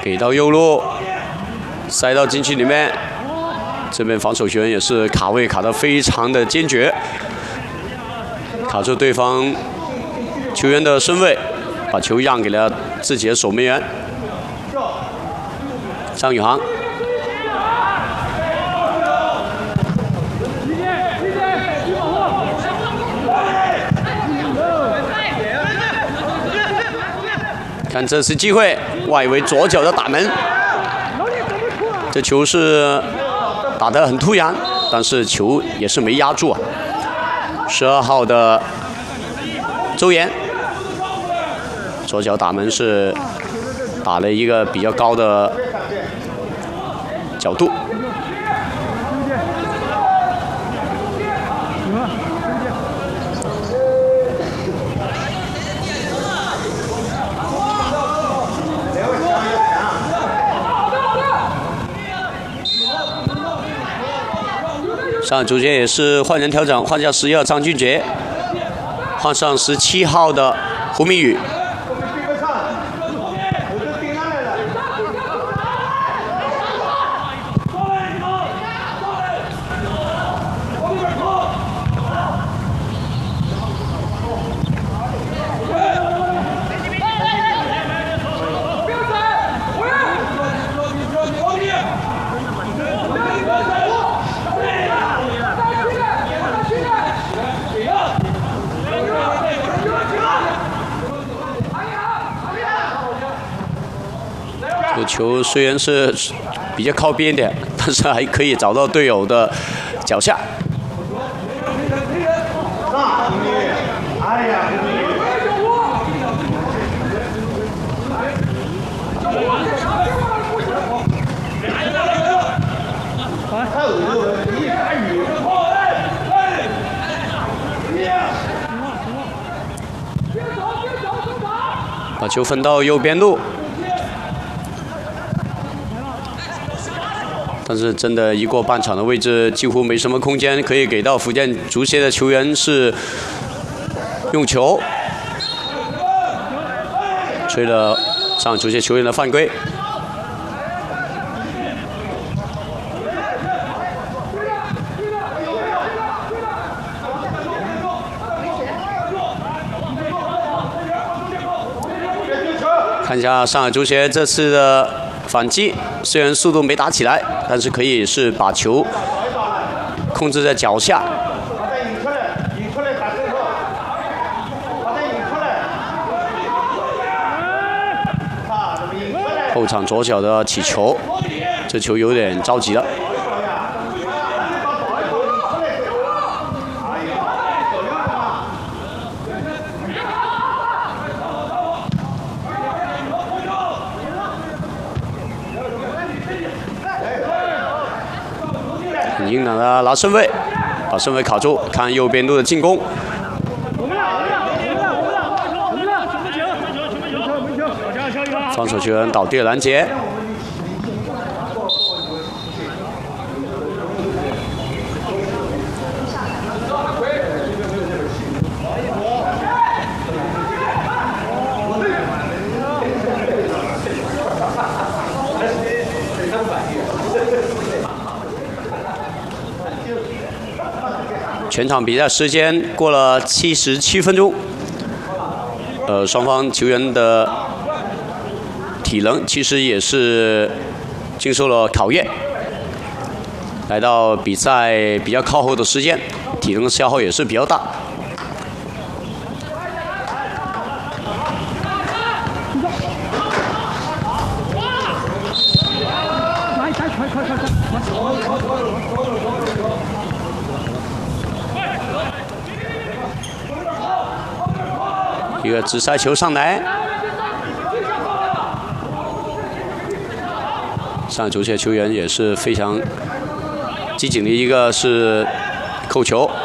给到右路，塞到禁区里面。这边防守球员也是卡位卡得非常的坚决，卡住对方球员的身位，把球让给了自己的守门员张宇航。 看，这次机会，外围左脚的打门，这球是打得很突然，但是球也是没压住啊。12号的周岩，左脚打门是打了一个比较高的角度。 上海足协也是换人调整，换下11号张俊杰，换上17号的胡明宇。这球虽然是比较靠边点，但是还可以找到队友的脚下。把球分到右边路。 但是真的，一过半场的位置，几乎没什么空间可以给到福建足协的球员是用球，吹了上海足协球员的犯规。看一下上海足协这次的反击。 虽然速度没打起来，但是可以是把球控制在脚下。后场左脚的起球，这球有点着急了。硬朗的拿身位，把身位卡住，看右边路的进攻。防守球员倒地拦截。全场比赛时间过了77分钟，双方球员的体能其实也是经受了考验。来到比赛比较靠后的时间，体能消耗也是比较大。一个直塞球上来，上海足协球员也是非常机警的一个是扣球。